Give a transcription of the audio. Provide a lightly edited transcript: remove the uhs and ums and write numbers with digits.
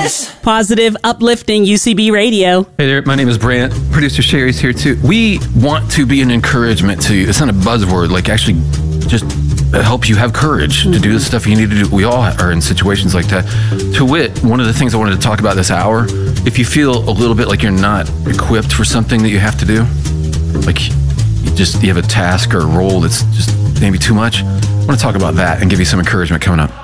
Yes. Positive, uplifting UCB radio. Hey there, my name is Brant. Producer Sherry's here too. We want to be an encouragement to you. It's not a buzzword, like actually just help you have courage to do the stuff you need to do. We all are in situations like that. To wit, one of the things I wanted to talk about this hour, if you feel a little bit like you're not equipped for something that you have to do, like you have a task or a role that's just maybe too much, I want to talk about that and give you some encouragement coming up.